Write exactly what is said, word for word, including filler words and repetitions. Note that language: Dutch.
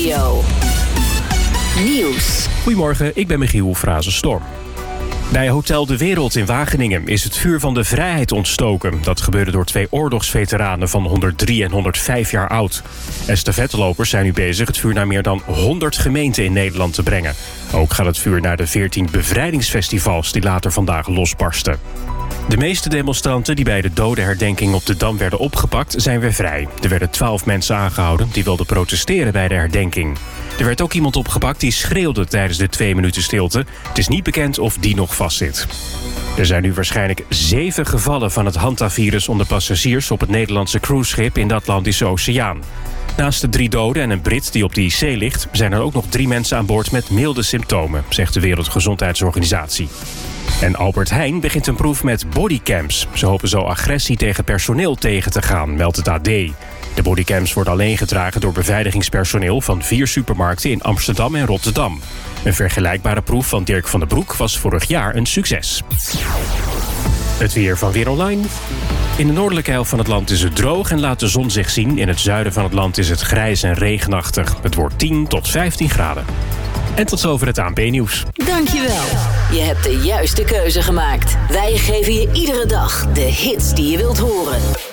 Nieuwshow. Nieuws. Goedemorgen, ik ben Michiel Frazenstorm. Bij Hotel De Wereld in Wageningen is het vuur van de vrijheid ontstoken. Dat gebeurde door twee oorlogsveteranen van honderddrie en honderdvijf jaar oud. Estafettelopers zijn nu bezig het vuur naar meer dan honderd gemeenten in Nederland te brengen. Ook gaat het vuur naar de veertien bevrijdingsfestivals die later vandaag losbarsten. De meeste demonstranten die bij de dodenherdenking op de Dam werden opgepakt zijn weer vrij. Er werden twaalf mensen aangehouden die wilden protesteren bij de herdenking. Er werd ook iemand opgepakt die schreeuwde tijdens de twee minuten stilte. Het is niet bekend of die nog vastzit. Er zijn nu waarschijnlijk zeven gevallen van het hantavirus onder passagiers op het Nederlandse cruiseschip in de Atlantische Oceaan. Naast de drie doden en een Brit die op de I C ligt, zijn er ook nog drie mensen aan boord met milde symptomen, zegt de Wereldgezondheidsorganisatie. En Albert Heijn begint een proef met bodycams. Ze hopen zo agressie tegen personeel tegen te gaan, meldt het A D. De bodycams worden alleen gedragen door beveiligingspersoneel van vier supermarkten in Amsterdam en Rotterdam. Een vergelijkbare proef van Dirk van den Broek was vorig jaar een succes. Het weer van Weer Online. In de noordelijke helft van het land is het droog en laat de zon zich zien. In het zuiden van het land is het grijs en regenachtig. Het wordt tien tot vijftien graden. En tot zover het A N P-nieuws. Dankjewel. Je hebt de juiste keuze gemaakt. Wij geven je iedere dag de hits die je wilt horen.